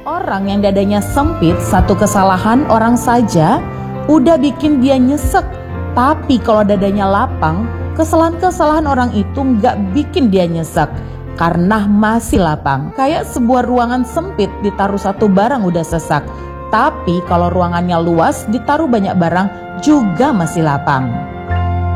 Orang yang dadanya sempit, satu kesalahan orang saja udah bikin dia nyesek. Tapi kalau dadanya lapang, kesalahan-kesalahan orang itu nggak bikin dia nyesek karena masih lapang. Kayak sebuah ruangan sempit ditaruh satu barang udah sesak. Tapi kalau ruangannya luas ditaruh banyak barang juga masih lapang.